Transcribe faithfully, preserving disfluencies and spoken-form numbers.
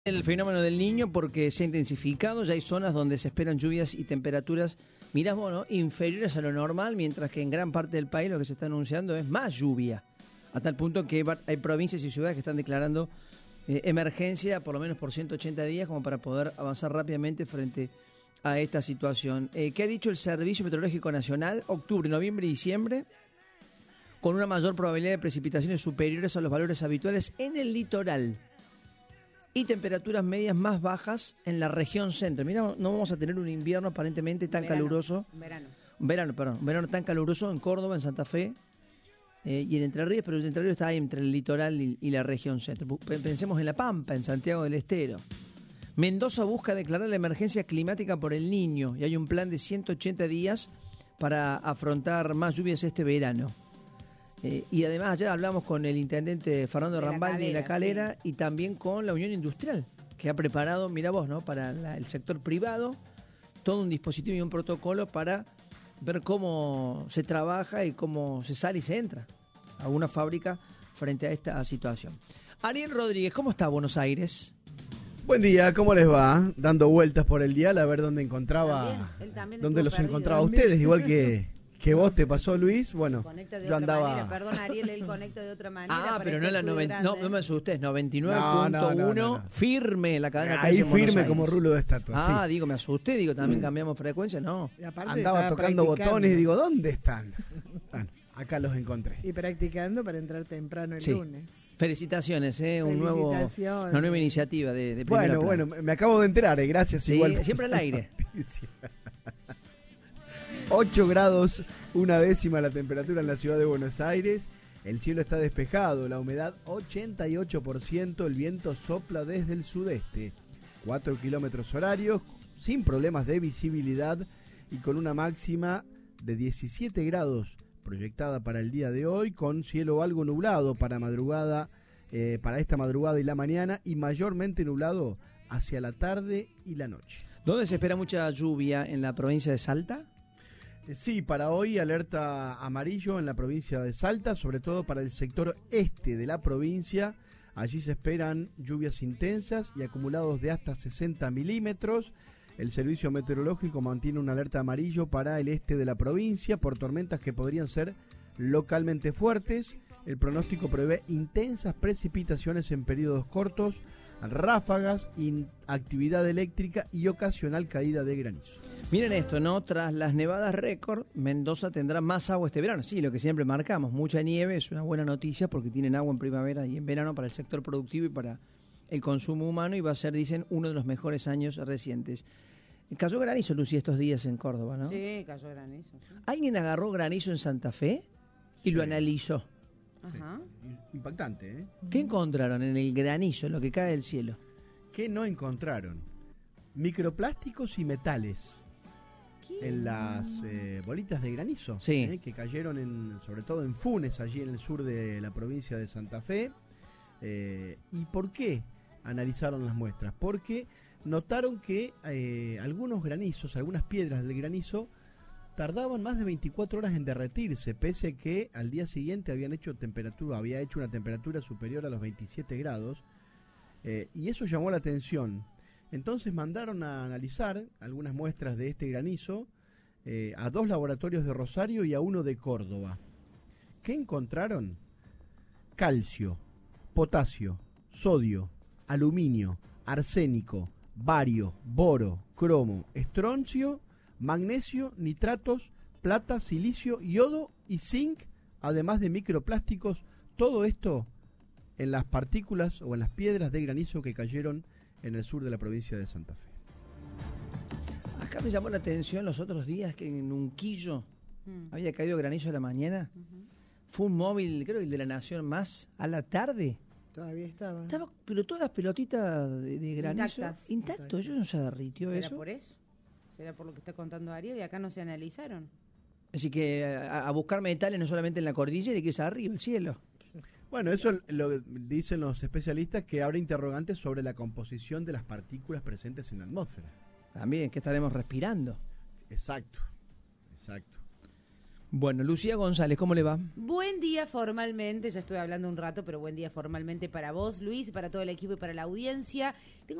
El fenómeno del Niño porque se ha intensificado, ya hay zonas donde se esperan lluvias y temperaturas, mirás vos, ¿no?, inferiores a lo normal, mientras que en gran parte del país lo que se está anunciando es más lluvia, a tal punto que hay provincias y ciudades que están declarando eh, emergencia por lo menos por ciento ochenta días como para poder avanzar rápidamente frente a esta situación. Eh, ¿Qué ha dicho el Servicio Meteorológico Nacional? Octubre, noviembre y diciembre, con una mayor probabilidad de precipitaciones superiores a los valores habituales en el litoral y temperaturas medias más bajas en la región centro. Mira, no vamos a tener un invierno aparentemente tan verano, caluroso. Verano. Verano, perdón. Un verano tan caluroso en Córdoba, en Santa Fe eh, y en Entre Ríos, pero el Entre Ríos está ahí entre el litoral y, y la región centro. Pensemos en La Pampa, en Santiago del Estero. Mendoza busca declarar la emergencia climática por el Niño y hay un plan de ciento ochenta días para afrontar más lluvias este verano. Eh, y además ayer hablamos con el intendente Fernando De la Rambaldi de La Calera, Calera, sí, y también con la Unión Industrial, que ha preparado, mira vos, ¿no?, para la, el sector privado, todo un dispositivo y un protocolo para ver cómo se trabaja y cómo se sale y se entra a una fábrica frente a esta situación. Ariel Rodríguez, ¿cómo está Buenos Aires? Buen día, ¿cómo les va? Dando vueltas por el dial a ver dónde encontraba, También, él también dónde estuvo los perdido. encontraba a ustedes, igual que... ¿Qué vos te pasó, Luis? Bueno, Conecta de yo otra andaba... manera. Perdón, Ariel, él conecta de otra manera. Ah, para pero no este la estudio noven... no, grande. no me asustes, noventa y nueve No, punto uno, no, no, no, no. firme la cadena. Ahí en Buenos firme Aires. como rulo de estatua, Ah, sí. digo, me asusté, digo, también cambiamos frecuencia, no. Y aparte Andaba estaba tocando practicando. botones y digo, ¿dónde están? Bueno, acá los encontré. Y practicando para entrar temprano el Sí. lunes. Felicitaciones, eh, un nuevo, Felicitaciones. una nueva iniciativa de, de Primera Bueno, Plana. bueno, me acabo de enterar, eh, gracias. Sí, igual. siempre al aire. ocho grados, una décima la temperatura en la ciudad de Buenos Aires. El cielo está despejado, la humedad ochenta y ocho por ciento, el viento sopla desde el sudeste. cuatro kilómetros horarios, sin problemas de visibilidad y con una máxima de diecisiete grados proyectada para el día de hoy, con cielo algo nublado para madrugada, eh, para esta madrugada y la mañana, y mayormente nublado hacia la tarde y la noche. ¿Dónde se espera mucha lluvia? ¿En la provincia de Salta? Sí, para hoy alerta amarillo en la provincia de Salta, sobre todo para el sector este de la provincia. Allí se esperan lluvias intensas y acumulados de hasta sesenta milímetros. El servicio meteorológico mantiene una alerta amarillo para el este de la provincia por tormentas que podrían ser localmente fuertes. El pronóstico prevé intensas precipitaciones en periodos cortos, ráfagas, actividad eléctrica y ocasional caída de granizo. Miren esto, ¿no? Tras las nevadas récord, Mendoza tendrá más agua este verano. Sí, lo que siempre marcamos, mucha nieve es una buena noticia porque tienen agua en primavera y en verano para el sector productivo y para el consumo humano, y va a ser, dicen, uno de los mejores años recientes. Cayó granizo, Lucy, estos días en Córdoba, ¿no? Sí, cayó granizo. Sí. ¿Alguien agarró granizo en Santa Fe y Sí. lo analizó? Ajá. Impactante, ¿eh? ¿Qué encontraron en el granizo, en lo que cae del cielo? ¿Qué no encontraron? Microplásticos y metales ¿Qué? en las eh, bolitas de granizo, Sí. eh, que cayeron en, sobre todo en Funes, allí en el sur de la provincia de Santa Fe. Eh, ¿Y por qué analizaron las muestras? Porque notaron que eh, algunos granizos, algunas piedras del granizo, tardaban más de veinticuatro horas en derretirse, pese a que al día siguiente habían hecho temperatura, había hecho una temperatura superior a los veintisiete grados, eh, y eso llamó la atención. Entonces mandaron a analizar algunas muestras de este granizo eh, a dos laboratorios de Rosario y a uno de Córdoba. ¿Qué encontraron? Calcio, potasio, sodio, aluminio, arsénico, bario, boro, cromo, estroncio, magnesio, nitratos, plata, silicio, yodo y zinc, además de microplásticos. Todo esto en las partículas o en las piedras de granizo que cayeron en el sur de la provincia de Santa Fe. Acá me llamó la atención los otros días que en Unquillo mm. había caído granizo a la mañana. Uh-huh. Fue un móvil, creo que el de La Nación Más, a la tarde. Todavía estaba. Estaba, pero todas las pelotitas de, de granizo intactas. Intacto, eso no se derritió. ¿Será eso? por eso? ¿Será por lo que está contando Ariel? Y acá no se analizaron. Así que a, a buscar metales no solamente en la cordillera, y que es arriba, el cielo. Bueno, eso lo dicen los especialistas, que abre interrogantes sobre la composición de las partículas presentes en la atmósfera. También, que estaremos respirando. Exacto, exacto. Bueno, Lucía González, ¿cómo le va? Buen día formalmente, ya estuve hablando un rato, pero buen día formalmente para vos, Luis, para todo el equipo y para la audiencia. Tengo